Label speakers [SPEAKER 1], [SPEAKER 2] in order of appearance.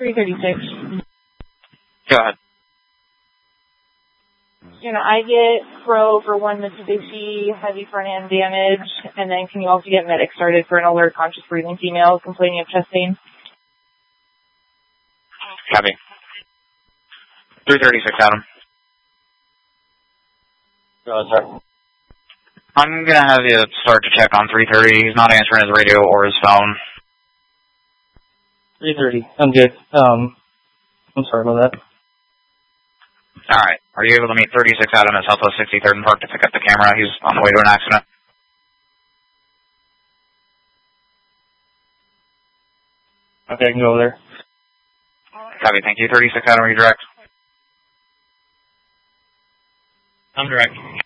[SPEAKER 1] 336.
[SPEAKER 2] Go ahead.
[SPEAKER 1] I get Pro for 1 Mitsubishi, heavy front end damage, and then can you also get medic started for an alert conscious breathing female complaining of chest pain?
[SPEAKER 2] Copy. 336, Adam.
[SPEAKER 3] Go ahead, sir.
[SPEAKER 2] I'm going to have you start to check on 330. He's not answering his radio or his phone.
[SPEAKER 3] 330. I'm good. I'm sorry about that.
[SPEAKER 2] Alright. Are you able to meet 36 Adam at Southwest 63rd and Park to pick up the camera? He's on the way to an accident.
[SPEAKER 3] Okay, I can go over there.
[SPEAKER 2] Copy, thank you. 36 Adam, are you direct?
[SPEAKER 3] I'm direct.